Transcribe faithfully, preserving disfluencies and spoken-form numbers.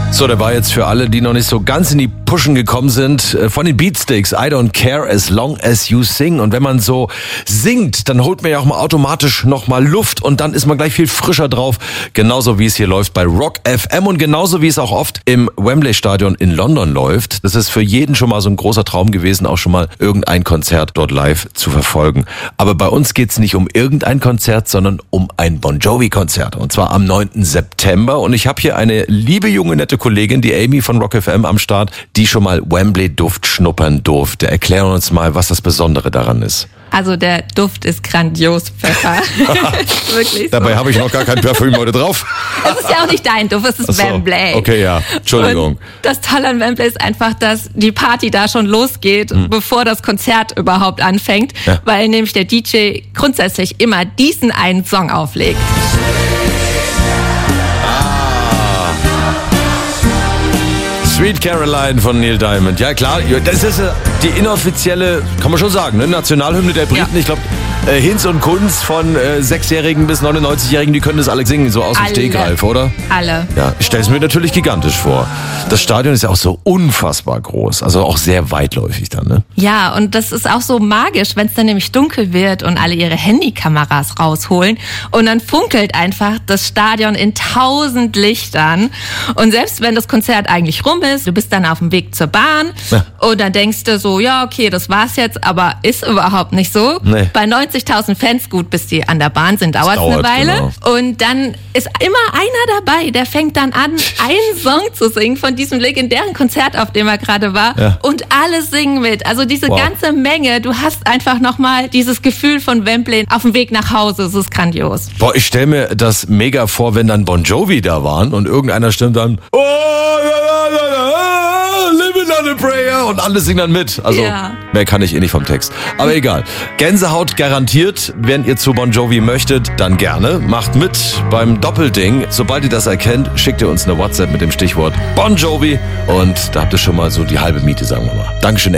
So, der war jetzt für alle, die noch nicht so ganz in die Puschen gekommen sind, von den Beatsticks, I don't care as long as you sing. Und wenn man so singt, dann holt man ja auch mal automatisch nochmal Luft und dann ist man gleich viel frischer drauf. Genauso wie es hier läuft bei Rock F M und genauso wie es auch oft im Wembley Stadion in London läuft. Das ist für jeden schon mal so ein großer Traum gewesen, auch schon mal irgendein Konzert dort live zu verfolgen. Aber bei uns geht's nicht um irgendein Konzert, sondern um ein Bon Jovi-Konzert. Und zwar am neunten September. Und ich habe hier eine liebe, junge, nette Kollegin, die Amy von Rock F M am Start, die schon mal Wembley-Duft schnuppern durfte. Erklär uns mal, was das Besondere daran ist. Also der Duft ist grandios, Pfeffer. Wirklich so. Dabei habe ich noch gar kein Parfüm heute drauf. Es ist ja auch nicht dein Duft, es ist so, Wembley. Okay, ja, Entschuldigung. Und das Tolle an Wembley ist einfach, dass die Party da schon losgeht, hm. bevor das Konzert überhaupt anfängt, ja. weil nämlich der D J grundsätzlich immer diesen einen Song auflegt. Sweet Caroline von Neil Diamond. Ja klar, das ist die inoffizielle, kann man schon sagen, ne? Nationalhymne der Briten. Ja. Ich glaube, äh, Hinz und Kunz von äh, sechsjährigen bis neunundneunzigjährigen, die können das alle singen, so aus dem Stegreif, oder? Alle. Ja, ich stelle es mir natürlich gigantisch vor. Das Stadion ist ja auch so unfassbar groß, also auch sehr weitläufig dann, ne? Ja, und das ist auch so magisch, wenn es dann nämlich dunkel wird und alle ihre Handykameras rausholen und dann funkelt einfach das Stadion in tausend Lichtern und selbst wenn das Konzert eigentlich rum ist, du bist dann auf dem Weg zur Bahn ja. und dann denkst du so, ja okay, das war's jetzt, aber ist überhaupt nicht so. Nee. Bei neunzigtausend Fans, gut, bis die an der Bahn sind, dauert es eine Weile. Genau. Und dann ist immer einer dabei, der fängt dann an, einen Song zu singen von diesem legendären Konzert, auf dem er gerade war. Ja. Und alle singen mit. Also diese wow. ganze Menge, du hast einfach nochmal dieses Gefühl von Wembley auf dem Weg nach Hause. Es ist grandios. Boah, ich stelle mir das mega vor, wenn dann Bon Jovi da waren und irgendeiner stimmt dann oh, Living on a Prayer und alle singen dann mit. Also ja. mehr kann ich eh nicht vom Text. Aber egal. Gänsehaut garantiert. Wenn ihr zu Bon Jovi möchtet, dann gerne. Macht mit beim Doppelding. Sobald ihr das erkennt, schickt ihr uns eine WhatsApp mit dem Stichwort Bon Jovi und da habt ihr schon mal so die halbe Miete, sagen wir mal. Dankeschön.